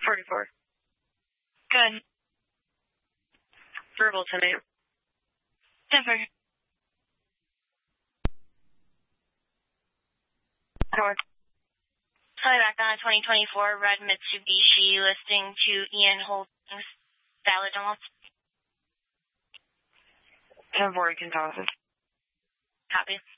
44. Good. Verbal tonight. Denver. Howard. Calling back on a 2024 red Mitsubishi listing to Ian Holdings. Valid almost. 10-4, you can toss it. Copy.